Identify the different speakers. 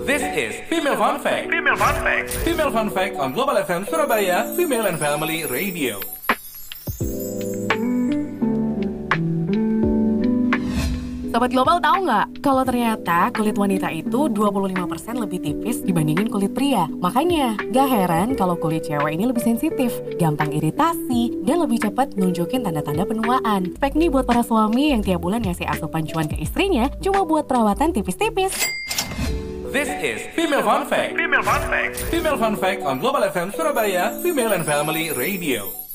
Speaker 1: This is Female Fun Fact.
Speaker 2: Female Fun Fact.
Speaker 1: Female Fun Fact on Global FM Surabaya, Female and Family Radio.
Speaker 3: Sobat Global tahu nggak? Kalau ternyata kulit wanita itu 25% lebih tipis dibandingin kulit pria. Makanya, gak heran kalau kulit cewek ini lebih sensitif, gampang iritasi, dan lebih cepat nunjukin tanda-tanda penuaan. Fact nih buat para suami yang tiap bulan ngasih asupan cuan ke istrinya cuma buat perawatan tipis-tipis.
Speaker 1: This is Female Fun Fact.
Speaker 2: Female Fun Fact.
Speaker 1: Female Fun Fact on Global FM Surabaya, Female and Family Radio.